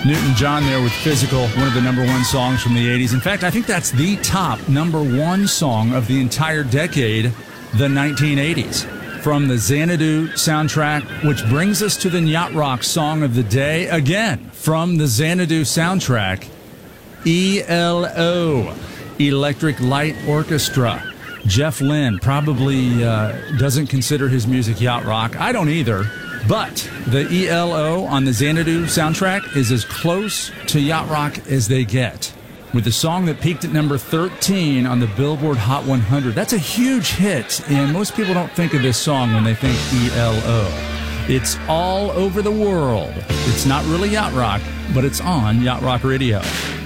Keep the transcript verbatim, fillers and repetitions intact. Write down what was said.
Newton John there with Physical, one of the number one songs from the eighties. In fact, I think that's the top number one song of the entire decade, the nineteen eighties. From the Xanadu soundtrack, which brings us to the Yacht Rock song of the day. Again, from the Xanadu soundtrack, E L O, Electric Light Orchestra. Jeff Lynne probably uh, doesn't consider his music yacht rock. I don't either. But the E L O on the Xanadu soundtrack is as close to yacht rock as they get, with the song that peaked at number thirteen on the Billboard Hot one hundred. That's a huge hit, and most people don't think of this song when they think E L O. It's all over the world. It's not really yacht rock, but it's on Yacht Rock Radio.